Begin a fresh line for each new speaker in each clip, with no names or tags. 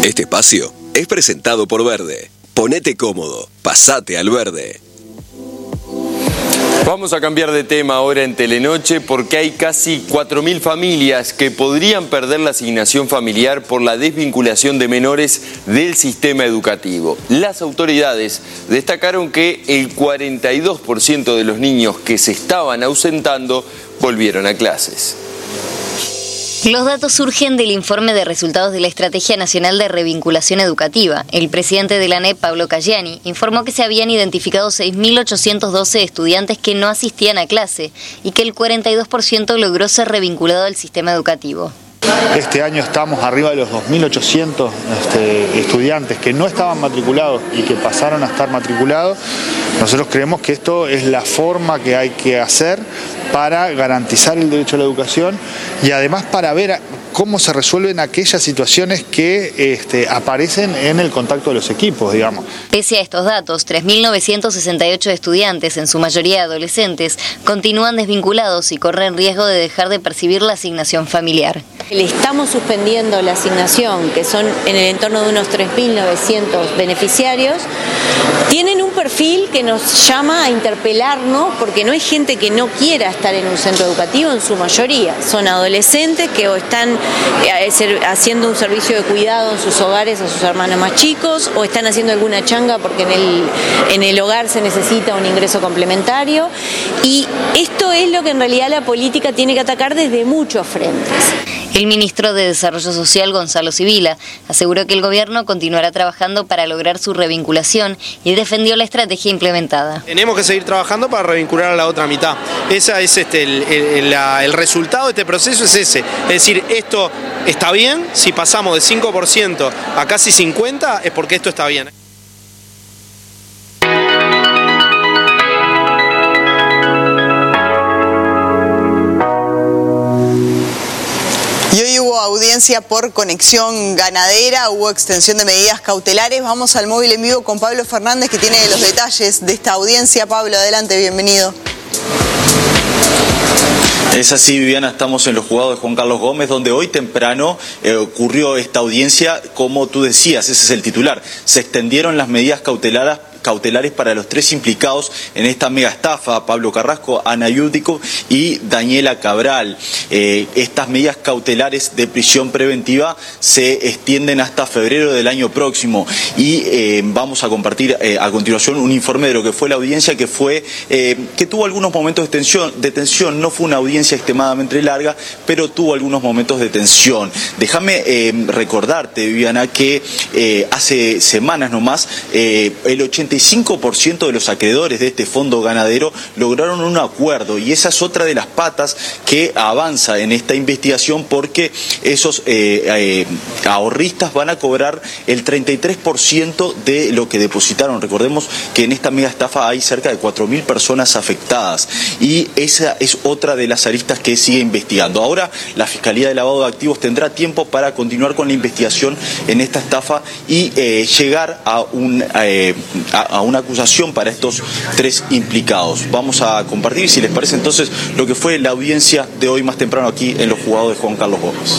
Este espacio es presentado por Verde. Ponete cómodo, pasate al Verde.
Vamos a cambiar de tema ahora en Telenoche porque hay casi 4.000 familias que podrían perder la asignación familiar por la desvinculación de menores del sistema educativo. Las autoridades destacaron que el 42% de los niños que se estaban ausentando volvieron a clases.
Los datos surgen del informe de resultados de la Estrategia Nacional de Revinculación Educativa. El presidente de la ANEP, Pablo Caggiani, informó que se habían identificado 6.812 estudiantes que no asistían a clase y que el 42% logró ser revinculado al sistema educativo.
Este año estamos arriba de los 2.800 estudiantes que no estaban matriculados y que pasaron a estar matriculados. Nosotros creemos que esto es la forma que hay que hacer para garantizar el derecho a la educación y además para ver cómo se resuelven aquellas situaciones que aparecen en el contacto de los equipos, digamos.
Pese a estos datos, 3.968 estudiantes, en su mayoría adolescentes, continúan desvinculados y corren riesgo de dejar de percibir la asignación familiar.
Le estamos suspendiendo la asignación, que son en el entorno de unos 3.900 beneficiarios. Tienen un perfil que nos llama a interpelarnos, porque no es gente que no quiera estar en un centro educativo en su mayoría. Son adolescentes que o están haciendo un servicio de cuidado en sus hogares a sus hermanos más chicos, o están haciendo alguna changa porque en el hogar se necesita un ingreso complementario. Y esto es lo que en realidad la política tiene que atacar desde muchos frentes.
El ministro de Desarrollo Social, Gonzalo Sibila, aseguró que el gobierno continuará trabajando para lograr su revinculación y defendió la estrategia implementada.
Tenemos que seguir trabajando para revincular a la otra mitad. Esa es el resultado de este proceso es ese. Es decir, esto está bien, si pasamos de 5% a casi 50% es porque esto está bien.
Y hoy hubo audiencia por conexión ganadera, hubo extensión de medidas cautelares. Vamos al móvil en vivo con Pablo Fernández, que tiene los detalles de esta audiencia. Pablo, adelante, bienvenido.
Es así, Viviana, estamos en los juzgados de Juan Carlos Gómez, donde hoy temprano ocurrió esta audiencia. Como tú decías, ese es el titular. Se extendieron las medidas cautelares para los tres implicados en esta mega estafa: Pablo Carrasco, Ana Yúdico y Daniela Cabral. Estas medidas cautelares de prisión preventiva se extienden hasta febrero del año próximo y vamos a compartir a continuación un informe de lo que fue la audiencia, que tuvo algunos momentos de tensión. No fue una audiencia extremadamente larga, pero tuvo algunos momentos de tensión. Déjame recordarte, Viviana, que hace semanas nomás el 85% de los acreedores de este fondo ganadero lograron un acuerdo, y esa es otra de las patas que avanza en esta investigación, porque esos ahorristas van a cobrar el 33% de lo que depositaron. Recordemos que en esta mega estafa hay cerca de 4.000 personas afectadas, y esa es otra de las aristas que sigue investigando. Ahora la Fiscalía de Lavado de Activos tendrá tiempo para continuar con la investigación en esta estafa y llegar a una acusación para estos tres implicados. Vamos a compartir, si les parece entonces, lo que fue la audiencia de hoy más temprano aquí en los juzgados de Juan Carlos Gómez.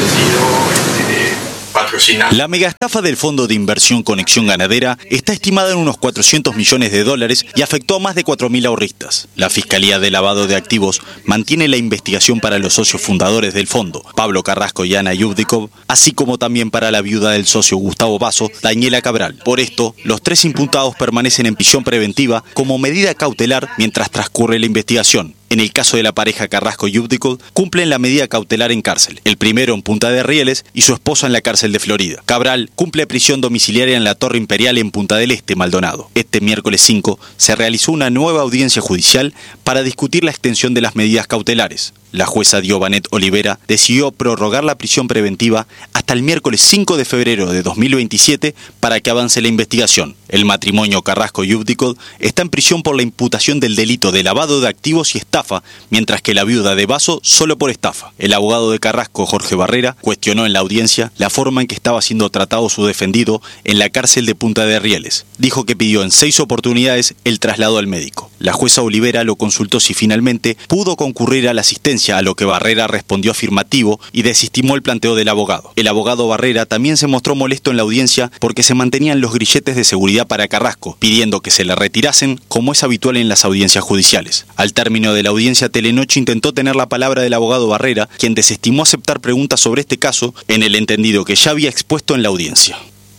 La megaestafa del Fondo de Inversión Conexión Ganadera está estimada en unos $400 millones y afectó a más de 4.000 ahorristas. La Fiscalía de Lavado de Activos mantiene la investigación para los socios fundadores del fondo, Pablo Carrasco y Ana Yúdico, así como también para la viuda del socio Gustavo Basso, Daniela Cabral. Por esto, los tres imputados permanecen en prisión preventiva como medida cautelar mientras transcurre la investigación. En el caso de la pareja Carrasco-Yúdico, cumplen la medida cautelar en cárcel. El primero en Punta de Rieles y su esposa en la cárcel de Florida. Cabral cumple prisión domiciliaria en la Torre Imperial en Punta del Este, Maldonado. Este miércoles 5 se realizó una nueva audiencia judicial para discutir la extensión de las medidas cautelares. La jueza Diobanet Olivera decidió prorrogar la prisión preventiva hasta el miércoles 5 de febrero de 2027 para que avance la investigación. El matrimonio Carrasco-Yúdico está en prisión por la imputación del delito de lavado de activos y estafa, mientras que la viuda de Basso solo por estafa. El abogado de Carrasco, Jorge Barrera, cuestionó en la audiencia la forma en que estaba siendo tratado su defendido en la cárcel de Punta de Rieles. Dijo que pidió en 6 oportunidades el traslado al médico. La jueza Olivera lo consultó si finalmente pudo concurrir a la asistencia, a lo que Barrera respondió afirmativo y desestimó el planteo del abogado. El abogado Barrera también se mostró molesto en la audiencia porque se mantenían los grilletes de seguridad para Carrasco, pidiendo que se le retirasen, como es habitual en las audiencias judiciales. Al término de la audiencia, Telenoche intentó tener la palabra del abogado Barrera, quien desestimó aceptar preguntas sobre este caso en el entendido que ya había expuesto en la audiencia.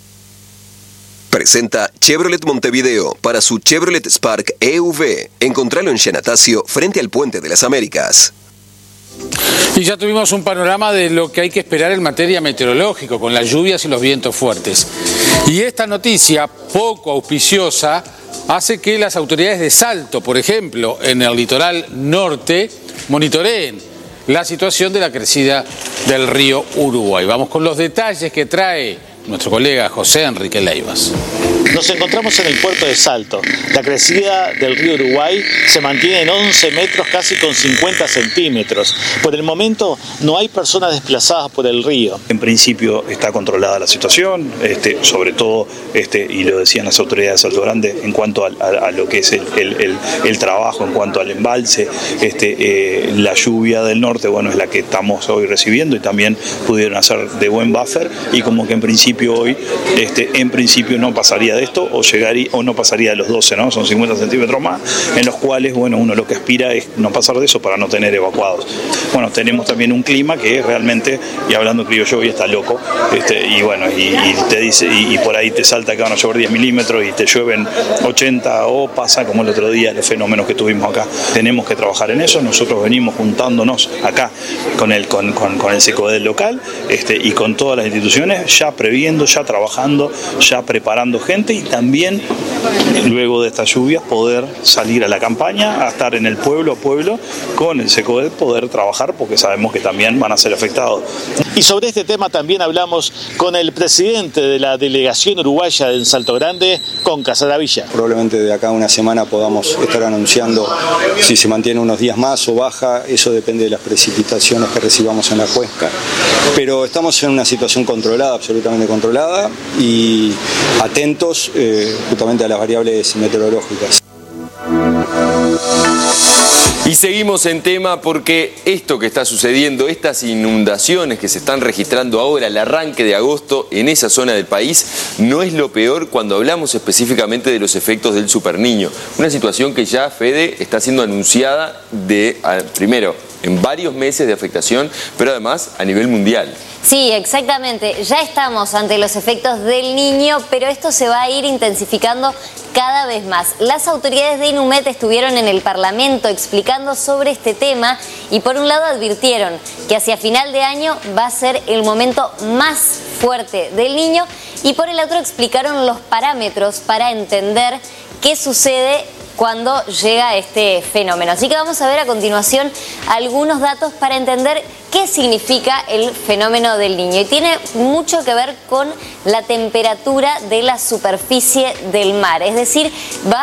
Presenta Chevrolet Montevideo para su Chevrolet Spark EV. Encontralo en Yanatacio, frente al Puente de las Américas.
Y ya tuvimos un panorama de lo que hay que esperar en materia meteorológica, con las lluvias y los vientos fuertes. Y esta noticia, poco auspiciosa, hace que las autoridades de Salto, por ejemplo, en el litoral norte, monitoreen la situación de la crecida del río Uruguay. Vamos con los detalles que trae nuestro colega José Enrique Leivas.
Nos encontramos en el puerto de Salto. La crecida del río Uruguay se mantiene en 11 metros, casi con 50 centímetros. Por el momento no hay personas desplazadas por el río.
En principio está controlada la situación, sobre todo, y lo decían las autoridades de Salto Grande, en cuanto a lo que es el trabajo, en cuanto al embalse. La lluvia del norte, bueno, es la que estamos hoy recibiendo y también pudieron hacer de buen buffer, y como que en principio hoy, en principio no pasaría de esto o no pasaría de los 12, ¿no? Son 50 centímetros más, en los cuales, bueno, uno lo que aspira es no pasar de eso para no tener evacuados. Bueno, tenemos también un clima que realmente, y hablando criollo, hoy está loco, y bueno, y te dice, y por ahí te salta que van a llover 10 milímetros y te llueven 80, o pasa como el otro día, los fenómenos que tuvimos acá. Tenemos que trabajar en eso. Nosotros venimos juntándonos acá con el SECODEL local, y con todas las instituciones, ya previendo, ya trabajando, ya preparando gente, y también luego de estas lluvias poder salir a la campaña, a estar en el pueblo a pueblo con el SECODEL, poder trabajar, porque sabemos que también van a ser afectados.
Y sobre este tema también hablamos con el presidente de la delegación uruguaya en Salto Grande, con Casaravilla.
Probablemente de acá a una semana podamos estar anunciando si se mantiene unos días más o baja. Eso depende de las precipitaciones que recibamos en la cuenca. Pero estamos en una situación controlada, absolutamente controlada, y atentos justamente a las variables meteorológicas.
Y seguimos en tema porque esto que está sucediendo, estas inundaciones que se están registrando ahora, el arranque de agosto en esa zona del país, no es lo peor cuando hablamos específicamente de los efectos del superniño. Una situación que ya, Fede, está siendo anunciada primero en varios meses de afectación, pero además a nivel mundial.
Sí, exactamente. Ya estamos ante los efectos del Niño, pero esto se va a ir intensificando cada vez más. Las autoridades de INUMED estuvieron en el Parlamento explicando sobre este tema y por un lado advirtieron que hacia final de año va a ser el momento más fuerte del Niño, y por el otro explicaron los parámetros para entender qué sucede cuando llega este fenómeno. Así que vamos a ver a continuación algunos datos para entender qué significa el fenómeno del Niño. Y tiene mucho que ver con la temperatura de la superficie del mar. Es decir,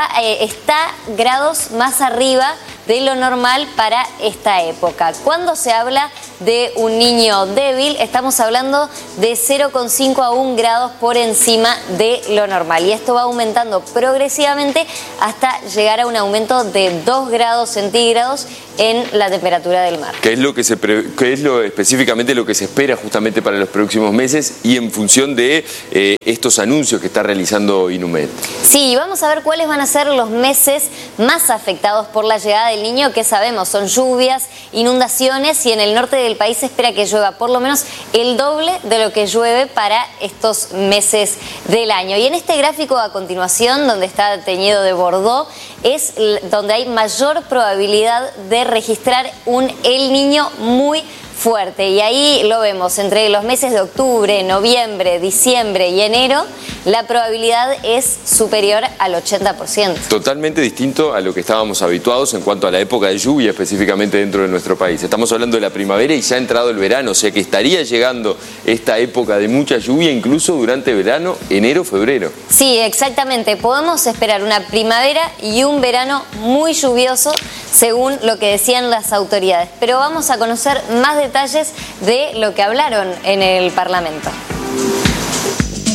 está grados más arriba de lo normal para esta época. Cuando se habla de un niño débil, estamos hablando de 0,5 a 1 grados por encima de lo normal. Y esto va aumentando progresivamente hasta llegar a un aumento de 2 grados centígrados en la temperatura del mar.
¿Qué es específicamente lo que se espera justamente para los próximos meses y en función de estos anuncios que está realizando INUMED?
Sí, vamos a ver cuáles van a ser los meses más afectados por la llegada del Niño, que sabemos son lluvias, inundaciones, y en el norte del país se espera que llueva por lo menos el doble de lo que llueve para estos meses del año. Y en este gráfico a continuación, donde está teñido de bordó, es donde hay mayor probabilidad de registrar un El Niño muy fuerte, y ahí lo vemos entre los meses de octubre, noviembre, diciembre y enero. La probabilidad es superior al 80%.
Totalmente distinto a lo que estábamos habituados en cuanto a la época de lluvia específicamente dentro de nuestro país. Estamos hablando de la primavera y ya ha entrado el verano, o sea que estaría llegando esta época de mucha lluvia incluso durante verano, enero, febrero.
Sí, exactamente. Podemos esperar una primavera y un verano muy lluvioso, según lo que decían las autoridades. Pero vamos a conocer más detalles de lo que hablaron en el Parlamento.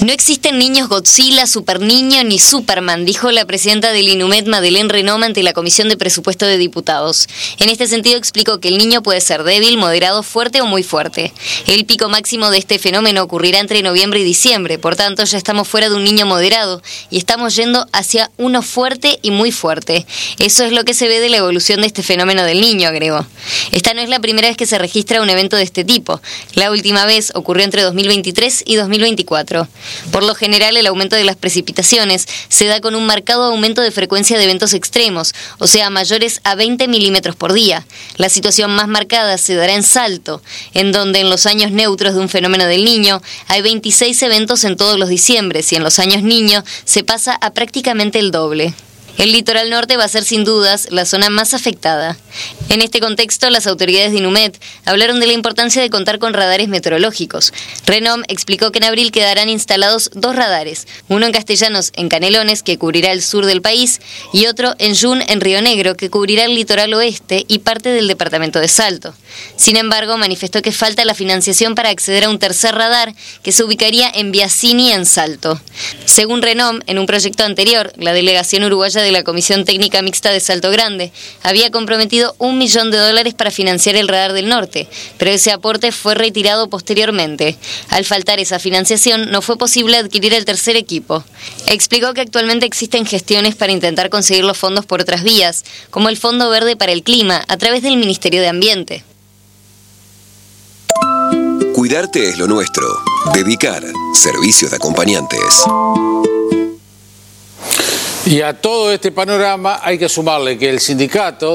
No existen niños Godzilla, Super Niño ni Superman, dijo la presidenta del INUMED, Madeleine Renom, ante la Comisión de Presupuesto de Diputados. En este sentido explicó que el niño puede ser débil, moderado, fuerte o muy fuerte. El pico máximo de este fenómeno ocurrirá entre noviembre y diciembre, por tanto ya estamos fuera de un niño moderado y estamos yendo hacia uno fuerte y muy fuerte. Eso es lo que se ve de la evolución de este fenómeno del niño, agregó. Esta no es la primera vez que se registra un evento de este tipo. La última vez ocurrió entre 2023 y 2024. Por lo general, el aumento de las precipitaciones se da con un marcado aumento de frecuencia de eventos extremos, o sea, mayores a 20 milímetros por día. La situación más marcada se dará en Salto, en donde en los años neutros de un fenómeno del Niño hay 26 eventos en todos los diciembres y en los años Niño se pasa a prácticamente el doble. El litoral norte va a ser sin dudas la zona más afectada. En este contexto, las autoridades de INUMED hablaron de la importancia de contar con radares meteorológicos. Renom explicó que en abril quedarán instalados 2 radares, uno en Castellanos, en Canelones, que cubrirá el sur del país, y otro en Yun, en Río Negro, que cubrirá el litoral oeste y parte del departamento de Salto. Sin embargo, manifestó que falta la financiación para acceder a un tercer radar que se ubicaría en Biasini, en Salto. Según Renom, en un proyecto anterior, la delegación uruguaya de la Comisión Técnica Mixta de Salto Grande había comprometido $1 millón para financiar el radar del norte, pero ese aporte fue retirado posteriormente. Al faltar esa financiación, no fue posible adquirir el tercer equipo. Explicó que actualmente existen gestiones para intentar conseguir los fondos por otras vías, como el Fondo Verde para el Clima, a través del Ministerio de Ambiente.
Cuidarte es lo nuestro. Dedicar servicios de acompañantes.
Y a todo este panorama hay que sumarle que el sindicato